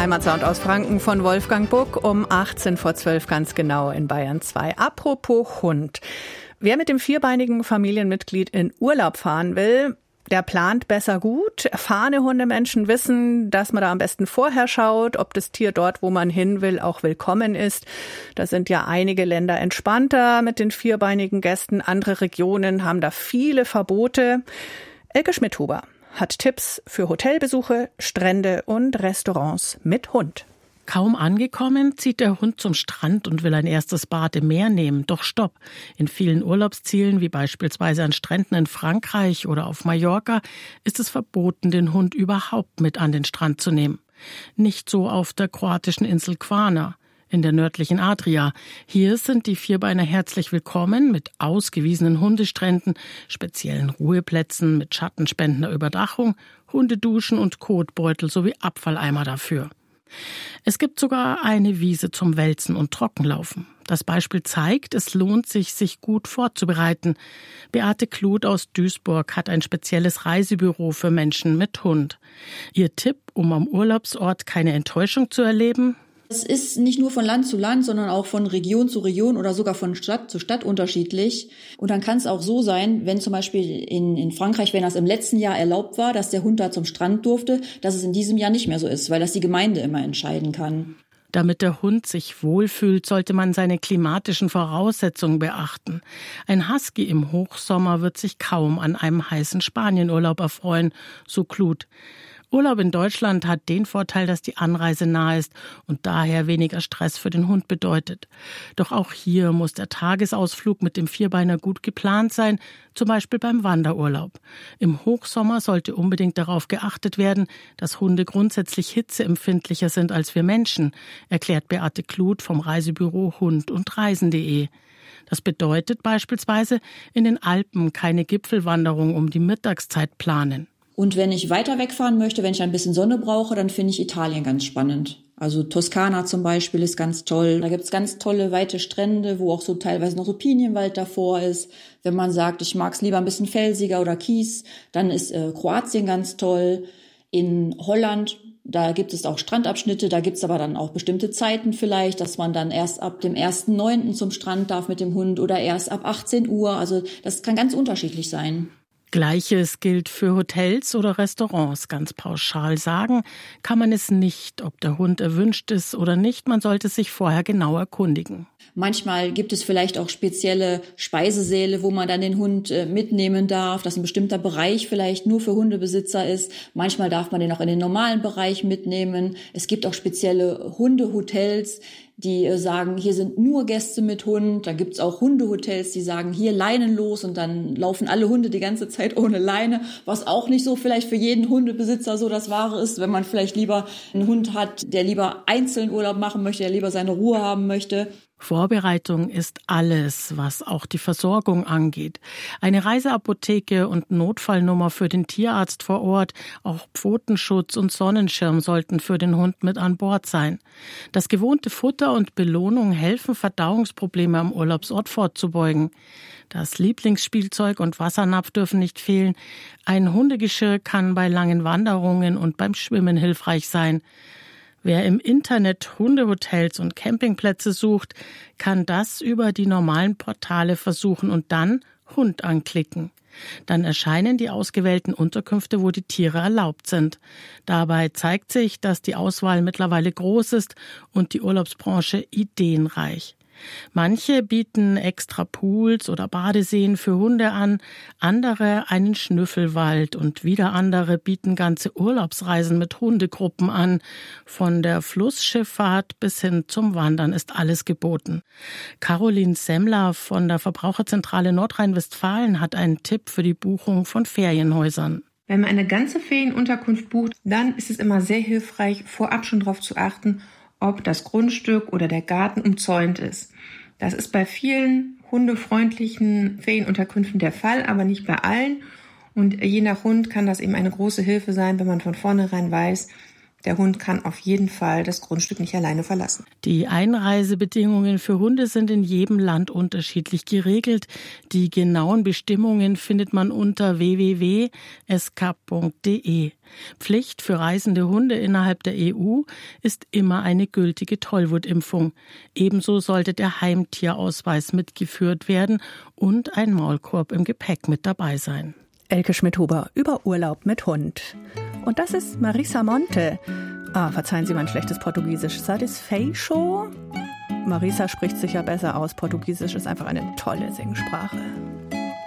Heimatsound aus Franken von Wolfgang Buck um 11:18 ganz genau in Bayern 2. Apropos Hund. Wer mit dem vierbeinigen Familienmitglied in Urlaub fahren will, der plant besser gut. Erfahrene Hundemenschen wissen, dass man da am besten vorher schaut, ob das Tier dort, wo man hin will, auch willkommen ist. Da sind ja einige Länder entspannter mit den vierbeinigen Gästen. Andere Regionen haben da viele Verbote. Elke Schmidhuber hat Tipps für Hotelbesuche, Strände und Restaurants mit Hund. Kaum angekommen, zieht der Hund zum Strand und will ein erstes Bad im Meer nehmen. Doch stopp! In vielen Urlaubszielen, wie beispielsweise an Stränden in Frankreich oder auf Mallorca, ist es verboten, den Hund überhaupt mit an den Strand zu nehmen. Nicht so auf der kroatischen Insel Kvarner in der nördlichen Adria. Hier sind die Vierbeiner herzlich willkommen mit ausgewiesenen Hundestränden, speziellen Ruheplätzen mit schattenspendender Überdachung, Hundeduschen und Kotbeutel sowie Abfalleimer dafür. Es gibt sogar eine Wiese zum Wälzen und Trockenlaufen. Das Beispiel zeigt, es lohnt sich, sich gut vorzubereiten. Beate Kluth aus Duisburg hat ein spezielles Reisebüro für Menschen mit Hund. Ihr Tipp, um am Urlaubsort keine Enttäuschung zu erleben? Es ist nicht nur von Land zu Land, sondern auch von Region zu Region oder sogar von Stadt zu Stadt unterschiedlich. Und dann kann es auch so sein, wenn zum Beispiel in Frankreich, wenn das im letzten Jahr erlaubt war, dass der Hund da zum Strand durfte, dass es in diesem Jahr nicht mehr so ist, weil das die Gemeinde immer entscheiden kann. Damit der Hund sich wohlfühlt, sollte man seine klimatischen Voraussetzungen beachten. Ein Husky im Hochsommer wird sich kaum an einem heißen Spanienurlaub erfreuen, so Kluth. Urlaub in Deutschland hat den Vorteil, dass die Anreise nah ist und daher weniger Stress für den Hund bedeutet. Doch auch hier muss der Tagesausflug mit dem Vierbeiner gut geplant sein, zum Beispiel beim Wanderurlaub. Im Hochsommer sollte unbedingt darauf geachtet werden, dass Hunde grundsätzlich hitzeempfindlicher sind als wir Menschen, erklärt Beate Kluth vom Reisebüro Hund und Reisen.de. Das bedeutet beispielsweise in den Alpen keine Gipfelwanderung um die Mittagszeit planen. Und wenn ich weiter wegfahren möchte, wenn ich ein bisschen Sonne brauche, dann finde ich Italien ganz spannend. Also Toskana zum Beispiel ist ganz toll. Da gibt's ganz tolle, weite Strände, wo auch so teilweise noch so Pinienwald davor ist. Wenn man sagt, ich mag's lieber ein bisschen felsiger oder Kies, dann ist Kroatien ganz toll. In Holland, da gibt es auch Strandabschnitte, da gibt's aber dann auch bestimmte Zeiten vielleicht, dass man dann erst ab dem 1.9. zum Strand darf mit dem Hund oder erst ab 18 Uhr. Also das kann ganz unterschiedlich sein. Gleiches gilt für Hotels oder Restaurants. Ganz pauschal sagen kann man es nicht, ob der Hund erwünscht ist oder nicht. Man sollte sich vorher genau erkundigen. Manchmal gibt es vielleicht auch spezielle Speisesäle, wo man dann den Hund mitnehmen darf, dass ein bestimmter Bereich vielleicht nur für Hundebesitzer ist. Manchmal darf man den auch in den normalen Bereich mitnehmen. Es gibt auch spezielle Hundehotels, die sagen, hier sind nur Gäste mit Hund. Da gibt's auch Hundehotels, die sagen, hier leinenlos, und dann laufen alle Hunde die ganze Zeit ohne Leine, was auch nicht so vielleicht für jeden Hundebesitzer so das Wahre ist, wenn man vielleicht lieber einen Hund hat, der lieber einzeln Urlaub machen möchte, der lieber seine Ruhe haben möchte. Vorbereitung ist alles, was auch die Versorgung angeht. Eine Reiseapotheke und Notfallnummer für den Tierarzt vor Ort, auch Pfotenschutz und Sonnenschirm sollten für den Hund mit an Bord sein. Das gewohnte Futter und Belohnung helfen, Verdauungsprobleme am Urlaubsort vorzubeugen. Das Lieblingsspielzeug und Wassernapf dürfen nicht fehlen. Ein Hundegeschirr kann bei langen Wanderungen und beim Schwimmen hilfreich sein. Wer im Internet Hundehotels und Campingplätze sucht, kann das über die normalen Portale versuchen und dann Hund anklicken. Dann erscheinen die ausgewählten Unterkünfte, wo die Tiere erlaubt sind. Dabei zeigt sich, dass die Auswahl mittlerweile groß ist und die Urlaubsbranche ideenreich. Manche bieten extra Pools oder Badeseen für Hunde an, andere einen Schnüffelwald und wieder andere bieten ganze Urlaubsreisen mit Hundegruppen an. Von der Flussschifffahrt bis hin zum Wandern ist alles geboten. Caroline Semmler von der Verbraucherzentrale Nordrhein-Westfalen hat einen Tipp für die Buchung von Ferienhäusern. Wenn man eine ganze Ferienunterkunft bucht, dann ist es immer sehr hilfreich, vorab schon darauf zu achten, ob das Grundstück oder der Garten umzäunt ist. Das ist bei vielen hundefreundlichen Ferienunterkünften der Fall, aber nicht bei allen. Und je nach Hund kann das eben eine große Hilfe sein, wenn man von vornherein weiß, Der Hund kann auf jeden Fall das Grundstück nicht alleine verlassen. Die Einreisebedingungen für Hunde sind in jedem Land unterschiedlich geregelt. Die genauen Bestimmungen findet man unter www.sk.de. Pflicht für reisende Hunde innerhalb der EU ist immer eine gültige Tollwutimpfung. Ebenso sollte der Heimtierausweis mitgeführt werden und ein Maulkorb im Gepäck mit dabei sein. Elke Schmidhuber über Urlaub mit Hund. Und das ist Marisa Monte. Verzeihen Sie mein schlechtes Portugiesisch. Satisfecho? Marisa spricht sicher besser aus. Portugiesisch ist einfach eine tolle Singsprache.